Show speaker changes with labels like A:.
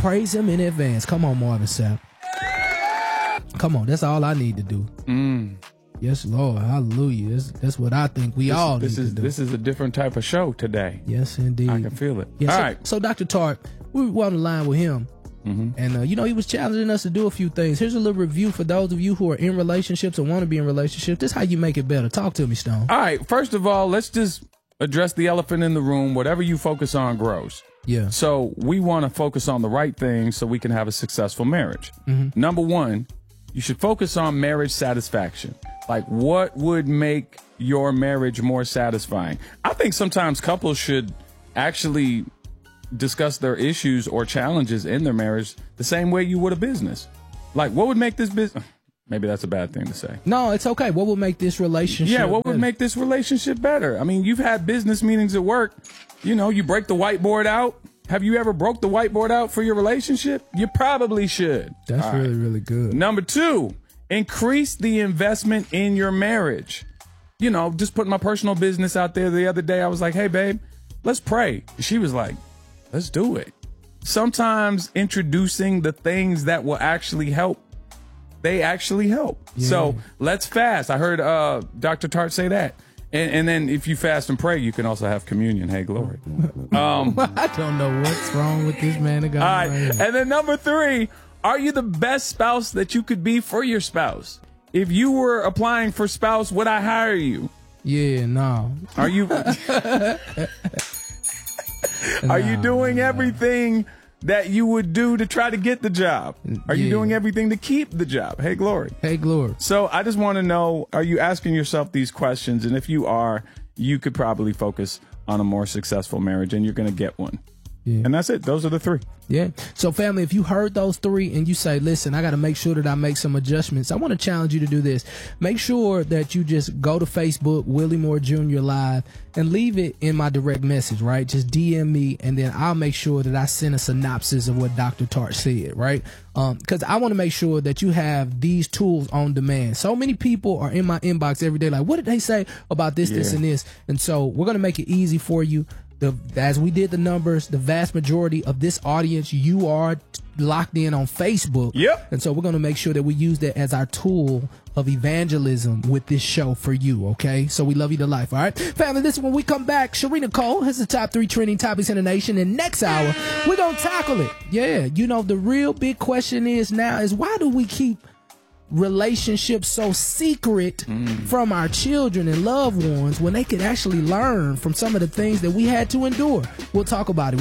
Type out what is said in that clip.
A: praise him in advance. Come on, Marvin Sapp. Come on, that's all I need to do. Yes, Lord, hallelujah. That's what I think we all need to do.
B: This is a different type of show today.
A: Yes, indeed.
B: I can feel it.
A: Yeah,
B: all
A: so,
B: right.
A: So, Dr. Tart, we were on the line with him. And, he was challenging us to do a few things. Here's a little review for those of you who are in relationships or want to be in relationships. This is how you make it better. Talk to me, Stone.
B: All right. First of all, let's just address the elephant in the room. Whatever you focus on grows.
A: Yeah.
B: So we want to focus on the right things so we can have a successful marriage. Number one, you should focus on marriage satisfaction. Like, what would make your marriage more satisfying? I think sometimes couples should actually discuss their issues or challenges in their marriage the same way you would a business. Like, what would make this business... Maybe that's a bad thing to say.
A: No, it's okay. What would make this relationship
B: Yeah, what
A: better?
B: would make this relationship better? I mean, you've had business meetings at work. You break the whiteboard out. Have you ever broke the whiteboard out for your relationship? You probably should.
A: That's
B: All
A: really,
B: right.
A: really good.
B: Number two, increase the investment in your marriage. Just putting my personal business out there the other day. I was like, hey, babe, let's pray. She was like, let's do it. Sometimes introducing the things that will actually help, they actually help.
A: Yeah.
B: So let's fast. I heard Dr. Tart say that. And then if you fast and pray, you can also have communion. Hey, glory.
A: I don't know what's wrong with this man of God.
B: All right. And then number three, are you the best spouse that you could be for your spouse? If you were applying for spouse, would I hire you?
A: Yeah, no.
B: Are you are you doing everything that you would do to try to get the job? Are you doing everything to keep the job? Hey, glory.
A: Hey, glory.
B: So I just want to know, are you asking yourself these questions? And if you are, you could probably focus on a more successful marriage and you're going to get one.
A: Yeah.
B: And that's it. Those are the three.
A: Yeah. So, family, if you heard those three and you say, listen, I got to make sure that I make some adjustments, I want to challenge you to do this. Make sure that you just go to Facebook, Willie Moore Jr. Live, and leave it in my direct message, right? Just DM me, and then I'll make sure that I send a synopsis of what Dr. Tart said, right? Because I want to make sure that you have these tools on demand. So many people are in my inbox every day like, what did they say about this, this, and this? And so we're going to make it easy for you. As we did the numbers, the vast majority of this audience, you are locked in on Facebook.
B: Yep.
A: And so we're going to make sure that we use that as our tool of evangelism with this show for you, okay? So we love you to life, all right? Family, this is when we come back. Sharina Cole has the top 3 trending topics in the nation. And next hour, we're going to tackle it. Yeah, the real big question is now is why do we keep relationships so secret from our children and loved ones when they could actually learn from some of the things that we had to endure? We'll talk about it.